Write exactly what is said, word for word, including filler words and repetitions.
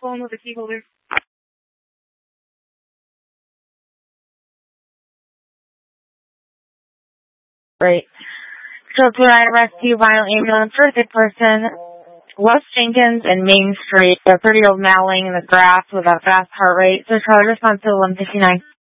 phone with the key holder. Great. So to rescue vital ambulance for a sick person, West Jenkins and Main Street, a thirty-year-old male laying in the grass with a fast heart rate. So charge response to one fifty-nine.